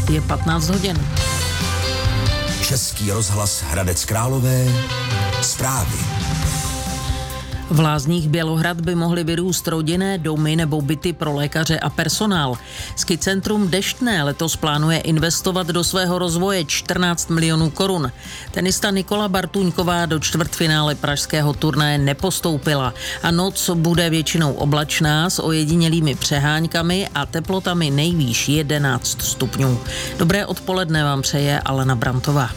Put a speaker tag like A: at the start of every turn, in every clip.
A: Je 15 hodin.
B: Český rozhlas Hradec Králové. Zprávy.
A: V Lázních Bělohrad by mohly vyrůst rodinné domy nebo byty pro lékaře a personál. Ski centrum Deštné letos plánuje investovat do svého rozvoje 14 milionů korun. Tenista Nikola Bartůňková do čtvrtfinále pražského turnaje nepostoupila a noc bude většinou oblačná s ojedinělými přeháňkami a teplotami nejvýš 11 stupňů. Dobré odpoledne vám přeje Alena Brantová.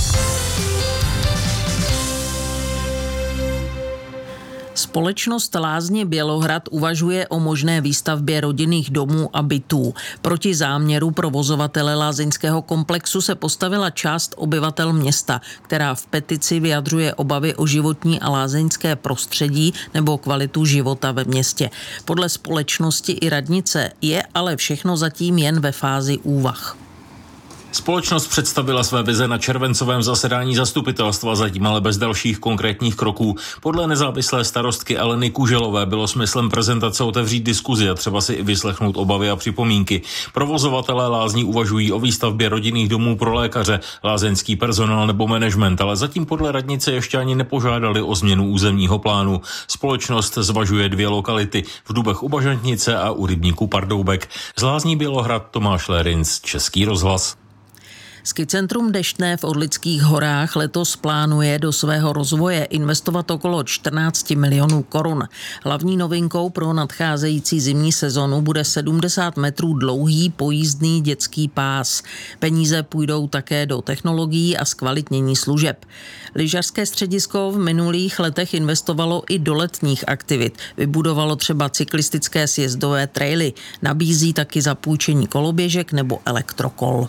A: Společnost Lázně Bělohrad uvažuje o možné výstavbě rodinných domů a bytů. Proti záměru provozovatele lázeňského komplexu se postavila část obyvatel města, která v petici vyjadřuje obavy o životní a lázeňské prostředí nebo kvalitu života ve městě. Podle společnosti i radnice je ale všechno zatím jen ve fázi úvah.
C: Společnost představila své vize na červencovém zasedání zastupitelstva, zatím ale bez dalších konkrétních kroků. Podle nezávislé starostky Aleny Kuželové bylo smyslem prezentace otevřít diskuzi a třeba si i vyslechnout obavy a připomínky. Provozovatelé lázní uvažují o výstavbě rodinných domů pro lékaře, lázeňský personál nebo management, ale zatím podle radnice ještě ani nepožádali o změnu územního plánu. Společnost zvažuje 2 lokality v Dubech u Bažantnice a u rybníku Pardoubek. Z Lázní Bělohrad Tomáš Lérinc, Český rozhlas.
A: Ski centrum Deštné v Orlických horách letos plánuje do svého rozvoje investovat okolo 14 milionů korun. Hlavní novinkou pro nadcházející zimní sezonu bude 70 metrů dlouhý pojízdný dětský pás. Peníze půjdou také do technologií a zkvalitnění služeb. Lyžařské středisko v minulých letech investovalo i do letních aktivit. Vybudovalo třeba cyklistické sjezdové traily. Nabízí taky zapůjčení koloběžek nebo elektrokol.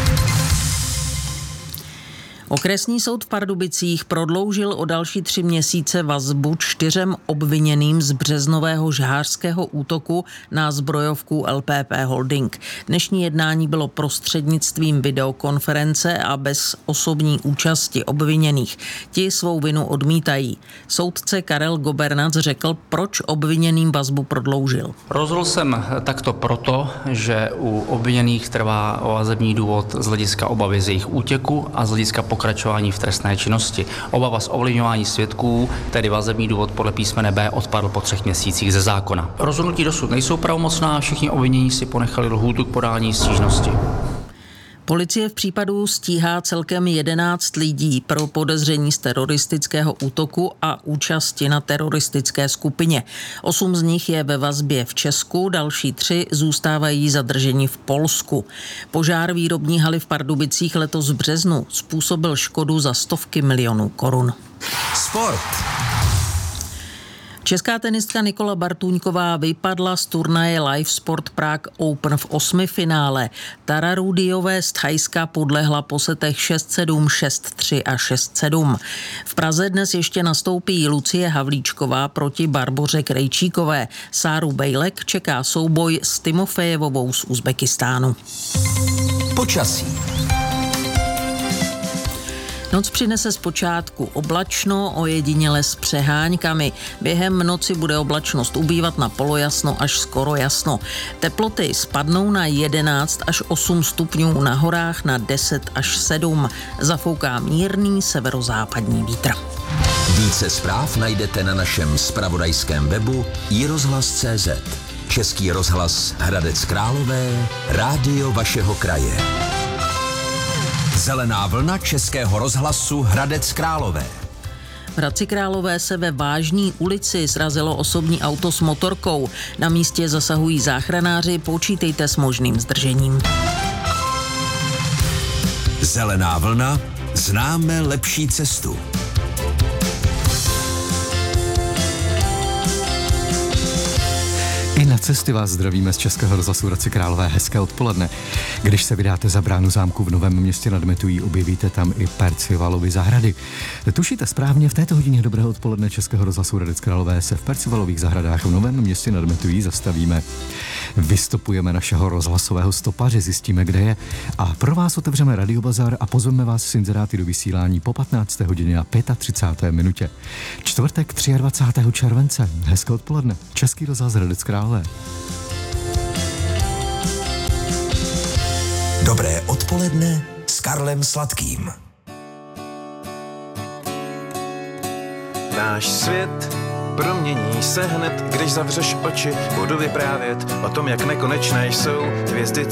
A: Okresní soud v Pardubicích prodloužil o další 3 měsíce vazbu 4 obviněným z březnového žhářského útoku na zbrojovku LPP Holding. Dnešní jednání bylo prostřednictvím videokonference a bez osobní účasti obviněných. Ti svou vinu odmítají. Soudce Karel Gobernac řekl, proč obviněným vazbu prodloužil.
D: Rozhodl jsem takto proto, že u obviněných trvá vazební důvod z hlediska obavy z jejich útěku a z hlediska pokračování v trestné činnosti. Obava z ovlivňování svědků, tedy vazební důvod podle písmene B, odpadl po 3 měsících ze zákona. Rozhodnutí dosud nejsou pravomocná, všichni obvinění si ponechali lhůtu k podání stížnosti.
A: Policie v případu stíhá celkem 11 lidí pro podezření z teroristického útoku a účasti na teroristické skupině. 8 z nich je ve vazbě v Česku, další 3 zůstávají zadrženi v Polsku. Požár výrobní haly v Pardubicích letos v březnu způsobil škodu za stovky milionů korun.
B: Sport.
A: Česká tenistka Nikola Bartůňková vypadla z turnaje Live Sport Prague Open v 8. finále. Tara Rudiové z Thajska podlehla po setech 6-7, 6-3 a 6-7. V Praze dnes ještě nastoupí Lucie Havlíčková proti Barboře Krejčíkové. Sáru Bejlek čeká souboj s Timofejevovou z Uzbekistánu.
B: Počasí.
A: Noc přinese zpočátku oblačno, ojediněle s přeháňkami. Během noci bude oblačnost ubývat na polojasno až skoro jasno. Teploty spadnou na 11 až 8 stupňů, na horách na 10 až 7. Zafouká mírný severozápadní vítr.
B: Více zpráv najdete na našem zpravodajském webu iRozhlas.cz. Český rozhlas Hradec Králové, rádio vašeho kraje. Zelená vlna Českého rozhlasu Hradec Králové.
A: V Hradci Králové se ve Vážní ulici srazilo osobní auto s motorkou. Na místě zasahují záchranáři, počítejte s možným zdržením.
B: Zelená vlna, známe lepší cestu.
E: I na cesty vás zdravíme z Českého rozhlasu Hradci Králové. Hezké odpoledne. Když se vydáte za bránu zámku v Novém Městě nad Metují, objevíte tam i Percivalovy zahrady. Tušíte správně, v této hodině dobrého odpoledne Českého rozhlasu Hradec Králové se v Percivalových zahradách v Novém Městě nad Metují zastavíme. Vystopujeme našeho rozhlasového stopaře, zjistíme, kde je, a pro vás otevřeme radiobazar a pozveme vás s inzeráty do vysílání po 15. hodině a 35. minutě. Čtvrtek 23. července. Hezké odpoledne. Český rozhlas Hradec Králové.
B: Dobré odpoledne.
F: Odpoledne s Karlem Sladkým.
G: Náš svět promění se hned, když zavřeš oči. Budu vyprávět o tom, jak nekonečné jsou hvězdy